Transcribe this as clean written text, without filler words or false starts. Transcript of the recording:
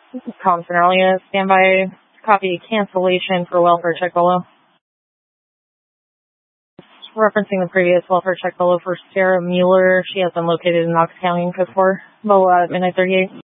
Compton earlier. Standby. Copy cancellation for welfare check below. Referencing the previous welfare check below for Sarah Mueller. She has been located in Knox County in code 4. Below at midnight 38.